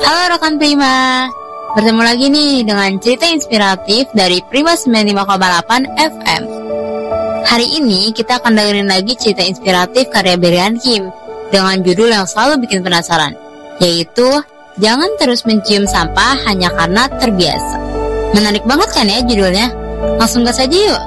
Halo rekan Prima, bertemu lagi nih dengan cerita inspiratif dari Prima 95,8 FM. Hari ini kita akan dengerin lagi cerita inspiratif karya Berlian Kim dengan judul yang selalu bikin penasaran, yaitu Jangan Terus Mencium Sampah Hanya Karena Terbiasa. Menarik banget kan ya judulnya? Langsung gas aja yuk.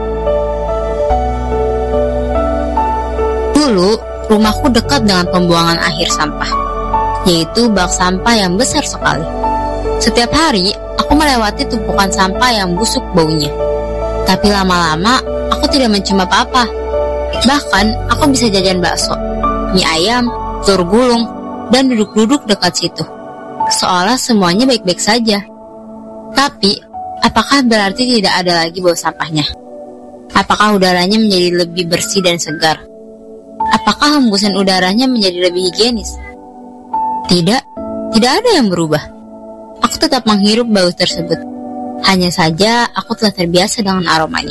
Dulu, rumahku dekat dengan pembuangan akhir sampah, yaitu bak sampah yang besar sekali. Setiap hari, aku melewati tumpukan sampah yang busuk baunya. Tapi lama-lama, aku tidak mencium apa-apa. Bahkan, aku bisa jajan bakso, mie ayam, telur gulung, dan duduk-duduk dekat situ. Seolah semuanya baik-baik saja. Tapi, apakah berarti tidak ada lagi bau sampahnya? Apakah udaranya menjadi lebih bersih dan segar? Apakah hembusan udaranya menjadi lebih higienis? Tidak ada yang berubah. Aku tetap menghirup bau tersebut. Hanya saja aku telah terbiasa dengan aromanya.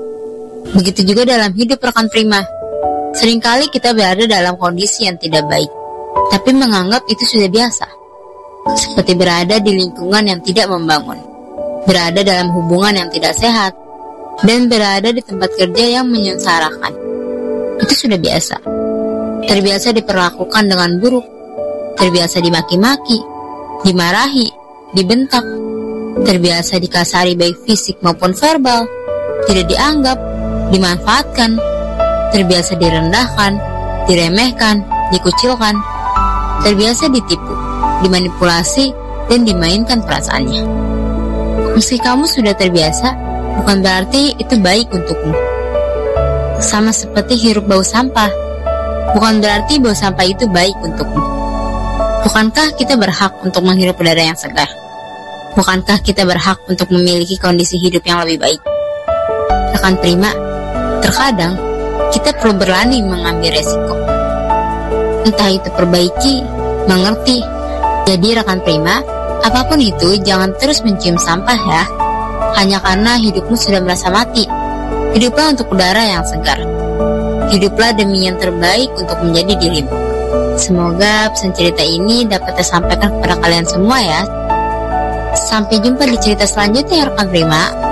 Begitu juga dalam hidup rekan Prima. Seringkali kita berada dalam kondisi yang tidak baik, tapi menganggap itu sudah biasa. Seperti berada di lingkungan yang tidak membangun, berada dalam hubungan yang tidak sehat, dan berada di tempat kerja yang menyengsarakan. Itu sudah biasa. Terbiasa diperlakukan dengan buruk, terbiasa dimaki-maki, dimarahi, dibentak, terbiasa dikasari baik fisik maupun verbal, tidak dianggap, dimanfaatkan, terbiasa direndahkan, diremehkan, dikucilkan, terbiasa ditipu, dimanipulasi, dan dimainkan perasaannya. Meski kamu sudah terbiasa, bukan berarti itu baik untukmu. Sama seperti hirup bau sampah, bukan berarti bau sampah itu baik untukmu. Bukankah kita berhak untuk menghirup udara yang segar? Bukankah kita berhak untuk memiliki kondisi hidup yang lebih baik? Rekan Prima, terkadang kita perlu berani mengambil resiko. Entah itu perbaiki, mengerti. Jadi rekan Prima, apapun itu jangan terus mencium sampah ya. Hanya karena hidupmu sudah merasa mati. Hiduplah untuk udara yang segar. Hiduplah demi yang terbaik untuk menjadi dirimu. Semoga pesan cerita ini dapat tersampaikan kepada kalian semua ya. Sampai jumpa di cerita selanjutnya ya rekan Prima.